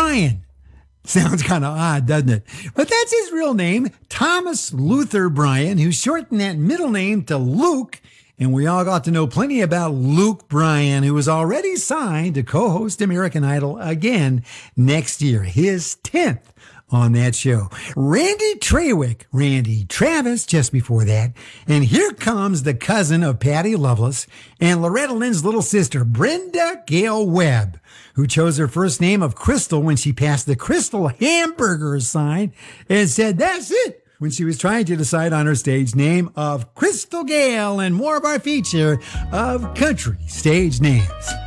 Bryan. Sounds kind of odd, doesn't it? But that's his real name, Thomas Luther Bryan, who shortened that middle name to Luke. And we all got to know plenty about Luke Bryan, who was already signed to co-host American Idol again next year, his 10th on that show. Randy Trawick, Randy Travis just before that. And here comes the cousin of Patty Loveless and Loretta Lynn's little sister, Brenda Gail Webb, who chose her first name of Crystal when she passed the Crystal Hamburger sign and said, "That's it," when she was trying to decide on her stage name of Crystal Gayle, and more of our feature of country stage names.